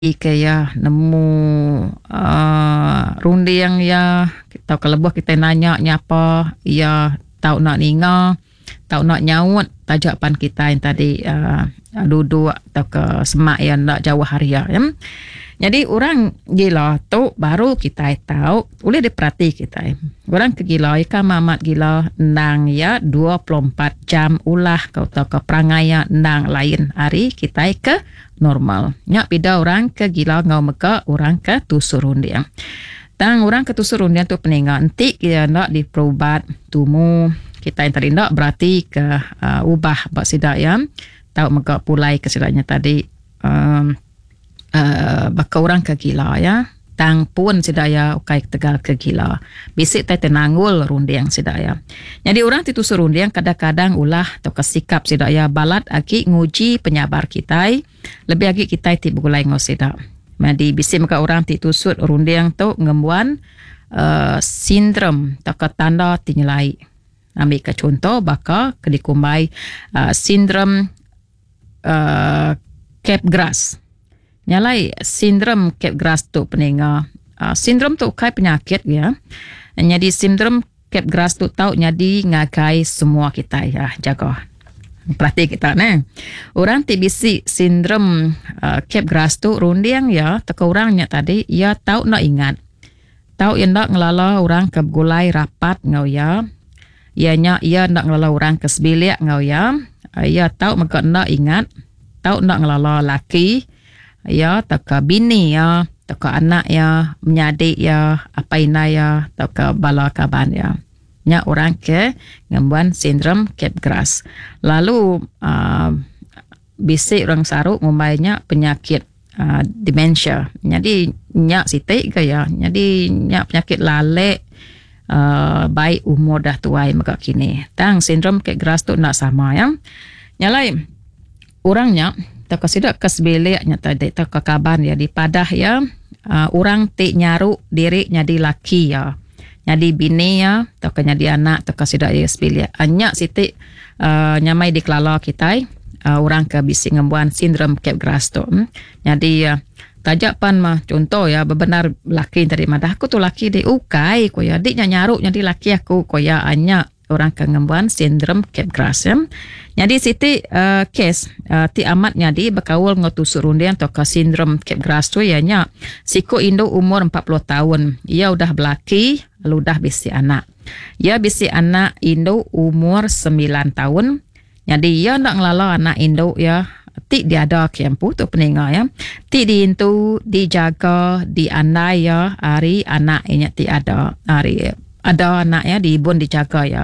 ya nemu runding ya kita kelebuh kita nanya nyapa ya tahu nak ninga tahu nak nyaut tajapan kita yang tadi duduk atau ke semak yang nak jauh haria ya. Jadi orang gila tu baru kita tahu boleh diperhati kita. Orang ke gila ikan mamat gila nang ya 24 jam ulah kau tahu ke perangai ya nang lain hari kita ke normal. Nyak pida orang ke gila ngau meka orang ke tusur undiang. Tang orang ke tusur undiang tu peninga nanti kita nak diperubat tumu kita yang tadi nak berarti ke ubah bak sidak ya. Tahu meka pulai ke sidaknya tadi baka orang ke gila ya. Tang pun sidaya ukai tegal ke gila. Bisik tai tenanggul rundiang sidaya. Jadi orang titusur rundiang kadang-kadang ulah atau kesikap sidaya balat agi nguji penyabar kita. Lebih agi kita ti begulai ngosidak. Jadi bisik maka orang titusur rundiang tu ngembuan sindrom atau tanda tinyelai. Ambil ke contoh baka kedikumbai sindrom Capgras. Nyalai sindrom Capgras tu peninga. Sindrom tu kai penyakit ya. Jadi sindrom Capgras tu tahu jadi ngagai semua kita ya jaga. Perhati kita ne. Orang tibisi sindrom Capgras tu rundiang ya teka orangnya tadi ya tahu nak ingat. Tahu yang nak ngelala orang ke gulai rapat ngau ya. Ianya ia nak ngelala orang ke sebilik ngau ya. Ya tahu maka nak ingat. Tahu nak ngelala laki ya taka bini ya taka anak ya menyadik ya apa ina ya taka bala kaban ya nya orang ke ngembuan sindrom Capgras. Lalu bisik orang saruk ngumbainya penyakit demensia. Jadi nya sitik ke ya. Jadi nya penyakit lalek baik umur dah tuai maka kini. Tang sindrom Capgras tu nak sama ya. Nyalai orangnya tak sidak kesbeleknya tadi tak kaban ya di padah ya orang tik nyaruk diri jadi laki ya jadi bini ya tak jadi anak tak sidak ya sebelek anyak sitik nyamai di kelala kita orang ke bising ngembuan sindrom Capgras tu jadi tajapan mah contoh ya bebenar laki tadi madah aku tu laki di ukai ko ya diknya nyaruk jadi laki aku ko ya anyak orang ke ngembuan sindrom Capgras ya. Jadi siti kes ti amat nyadi berkawal ngotusur rundiang atau ke sindrom Capgras tu ianya siku Indo umur 40 tahun. Ia udah belaki lalu dah bisi anak. Ia bisi anak Indo umur 9 tahun. Jadi ia nak ngelala anak Indo ya ti diada kempu tu peninga ya. Ti diintu dijaga diandai ya hari anak inya ti ada hari ada anak ya di ibun dijaga ya.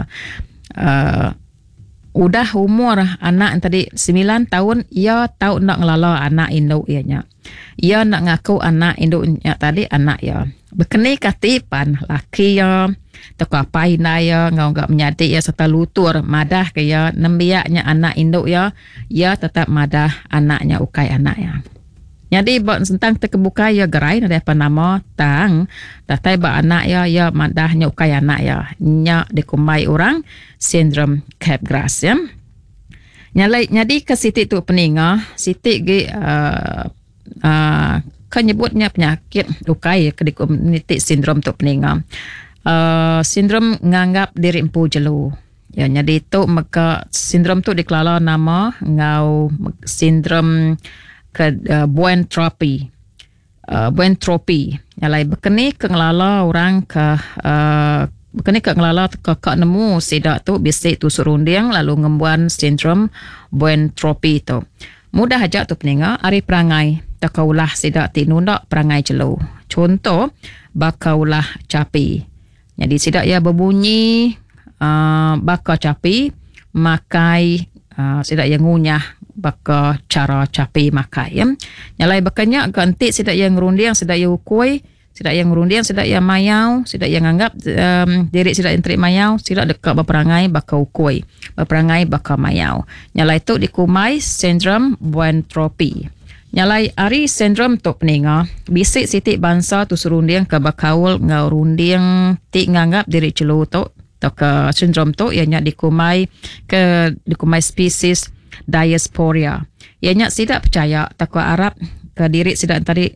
Udah umur anak tadi 9 tahun ia tahu nak ngelala anak induk ianya. Ia nak ngaku anak induknya tadi anak ya. Berkeni katipan laki ya. Tok apa ina ya ngau enggak menyadik ya serta lutur madah ke ya nembiaknya anak induk ya. Ia tetap madah anaknya ukai anak ya. Jadi buat tentang terkebuka ya gerai ada apa nama tang datai ba anak ya madahnya ukai anak ya nya dikumbai orang sindrom Capgras ya. Nyadi ke sitik tu peninga sitik ge kan nyebutnya penyakit ukai ke komuniti sindrom tu peninga. Sindrom nganggap diri empu jelu. Ya nyadi tu maka sindrom tu dikelala nama ngau sindrom ke buentropy nyalai berkeni ke ngelala orang ke berkeni ke ngelala ke nemu sidak tu bisik tu surundiang lalu ngembuan sindrom buentropy tu mudah aja tu peninga ari perangai takaulah sidak tinunda perangai jelu contoh bakaulah capi jadi sidak ya berbunyi baka capi makai sidak yang ngunyah baka cara capi makai ya. Nyalai bakanya ganti sidak yang rundiang sidak yang ukui sidak yang rundiang sidak yang mayau sidak yang anggap diri sidak yang terik mayau sidak dekat berperangai baka ukui berperangai baka mayau. Nyalai tu dikumai sindrom buentropy. Nyalai ari sindrom tu peninga bisik sitik bangsa tu serundiang ke bakaul ngau rundiang ti nganggap diri celu tu ke sindrom tu ianya dikumai spesies diasporia. Ianya tidak percaya takwa Arab ke diri sida tadi